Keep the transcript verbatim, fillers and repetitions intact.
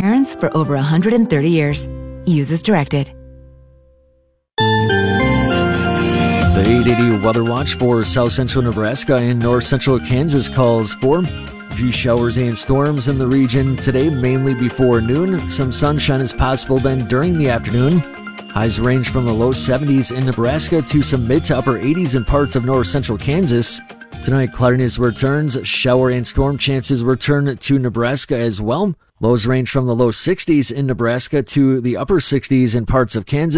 parents for over one hundred thirty years. Use as directed. The eight eighty Weather Watch for south central Nebraska and north central Kansas calls for a few showers and storms in the region today, mainly before noon. Some sunshine is possible then during the afternoon. Highs range from the low seventies in Nebraska to some mid to upper eighties in parts of north central Kansas. Tonight, cloudiness returns. Shower and storm chances return to Nebraska as well. Lows range from the low sixties in Nebraska to the upper sixties in parts of Kansas.